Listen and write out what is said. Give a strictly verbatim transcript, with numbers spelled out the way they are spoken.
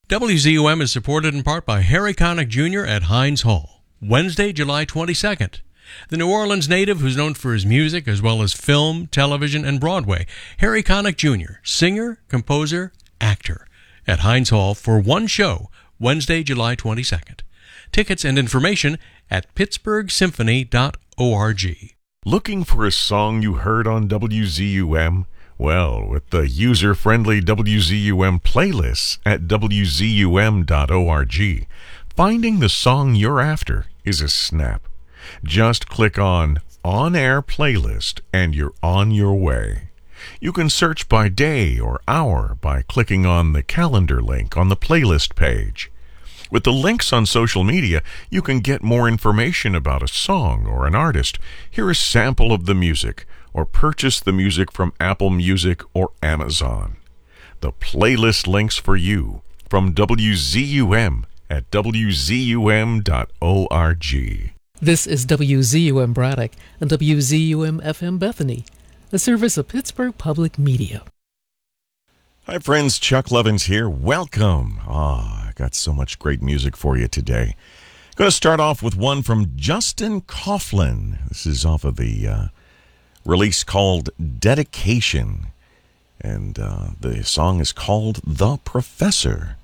W Z U M is supported in part by Harry Connick Junior at Heinz Hall, Wednesday, July twenty-second. The New Orleans native, who's known for his music as well as film, television, and Broadway, Harry Connick Junior, singer, composer, actor, at Heinz Hall for one show, Wednesday, July twenty-second. Tickets and information at pittsburgh symphony dot org. Looking for a song you heard on W Z U M? Well, with the user-friendly W Z U M playlists at w z u m dot org, finding the song you're after is a snap. Just click on On Air Playlist and you're on your way. You can search by day or hour by clicking on the calendar link on the playlist page. With the links on social media, you can get more information about a song or an artist, hear a sample of the music, or purchase the music from Apple Music or Amazon. The playlist links for you from W Z U M at w z u m dot org. This is W Z U M Braddock and W Z U M F M Bethany, a service of Pittsburgh Public Media. Hi friends, Chuck Lovins here. Welcome. Ah, I got so much great music for you today. Going to start off with one from Justin Coughlin. This is off of the uh, release called Dedication, and uh, the song is called The Professor.